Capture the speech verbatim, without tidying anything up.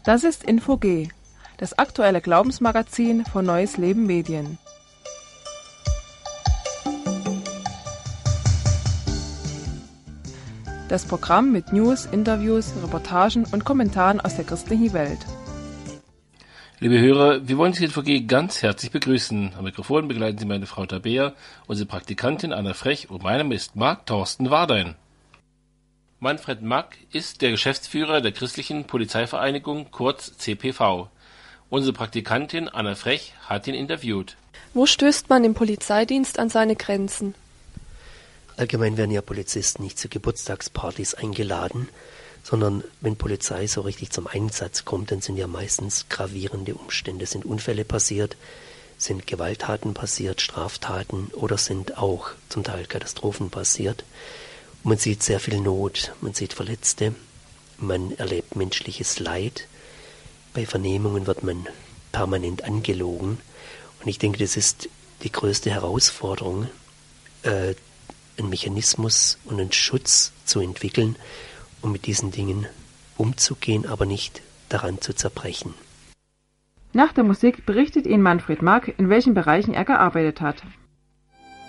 Das ist Info G, das aktuelle Glaubensmagazin von Neues Leben Medien. Das Programm mit News, Interviews, Reportagen und Kommentaren aus der christlichen Welt. Liebe Hörer, wir wollen Sie in Info G ganz herzlich begrüßen. Am Mikrofon begleiten Sie meine Frau Tabea, unsere Praktikantin Anna Frech und mein Name ist Marc Thorsten Wardein. Manfred Mack ist der Geschäftsführer der Christlichen Polizeivereinigung, kurz C P V. Unsere Praktikantin Anna Frech hat ihn interviewt. Wo stößt man im Polizeidienst an seine Grenzen? Allgemein werden ja Polizisten nicht zu Geburtstagspartys eingeladen, sondern wenn Polizei so richtig zum Einsatz kommt, dann sind ja meistens gravierende Umstände, sind Unfälle passiert, sind Gewalttaten passiert, Straftaten oder sind auch zum Teil Katastrophen passiert. Und man sieht sehr viel Not, man sieht Verletzte, man erlebt menschliches Leid. Bei Vernehmungen wird man permanent angelogen. Und ich denke, das ist die größte Herausforderung, äh, einen Mechanismus und einen Schutz zu entwickeln, um mit diesen Dingen umzugehen, aber nicht daran zu zerbrechen. Nach der Musik berichtet Ihnen Manfred Mack, in welchen Bereichen er gearbeitet hat.